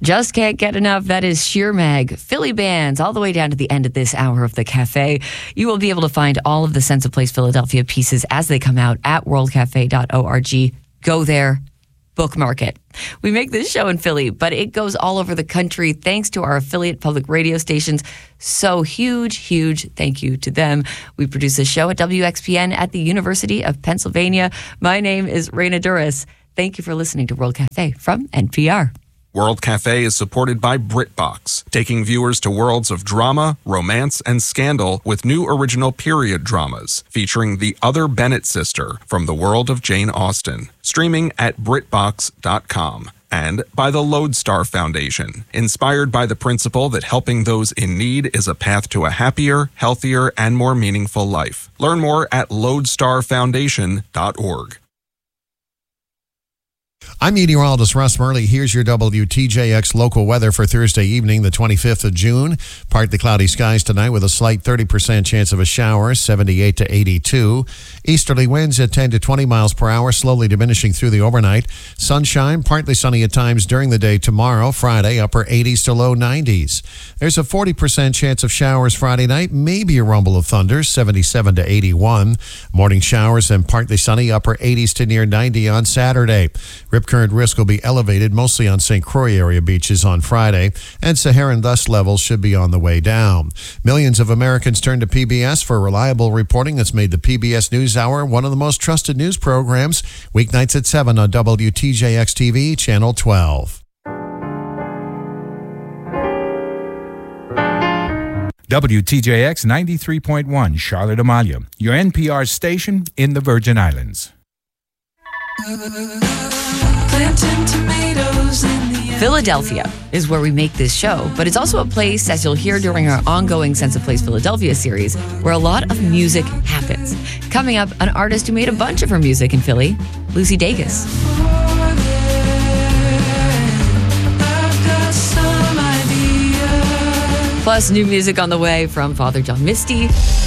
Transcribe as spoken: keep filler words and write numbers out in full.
Just can't get enough. That is Sheer Mag, Philly bands, all the way down to the end of this hour of the cafe. You will be able to find all of the Sense of Place Philadelphia pieces as they come out at world cafe dot org. Go there, bookmark it. We make this show in Philly, but it goes all over the country thanks to our affiliate public radio stations. So huge, huge thank you to them. We produce this show at W X P N at the University of Pennsylvania. My name is Raina Duras. Thank you for listening to World Cafe from N P R. World Cafe is supported by BritBox, taking viewers to worlds of drama, romance, and scandal with new original period dramas featuring the other Bennett sister from the world of Jane Austen, streaming at Brit Box dot com. And by the Lodestar Foundation, inspired by the principle that helping those in need is a path to a happier, healthier, and more meaningful life. Learn more at lodestar foundation dot org. I'm meteorologist Russ Murley. Here's your W T J X local weather for Thursday evening, the twenty-fifth of June. Partly cloudy skies tonight with a slight thirty percent chance of a shower, seventy-eight to eighty-two. Easterly winds at ten to twenty miles per hour, slowly diminishing through the overnight. Sunshine, partly sunny at times during the day tomorrow, Friday, upper eighties to low nineties. There's a forty percent chance of showers Friday night, maybe a rumble of thunder, seventy-seven to eighty-one. Morning showers and partly sunny, upper eighties to near ninety on Saturday. Rip current risk will be elevated mostly on Saint Croix area beaches on Friday, and Saharan dust levels should be on the way down. Millions of Americans turn to P B S for reliable reporting that's made the P B S NewsHour one of the most trusted news programs, weeknights at seven on W T J X T V, Channel twelve. W T J X ninety-three point one, Charlotte Amalia, your N P R station in the Virgin Islands. Philadelphia is where we make this show, but it's also a place, as you'll hear during our ongoing Sense of Place Philadelphia series, where a lot of music happens. Coming up, an artist who made a bunch of her music in Philly, Lucy Dacus. Plus, new music on the way from Father John Misty.